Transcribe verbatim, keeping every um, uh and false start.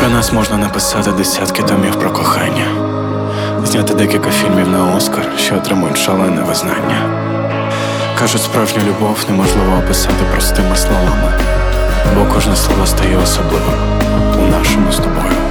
Про нас можна написати десятки томів про кохання, зняти декілька фільмів на Оскар, що отримують шалене визнання. Кажуть, справжню любов неможливо описати простими словами, бо кожне слово стає особливим у нашому з тобою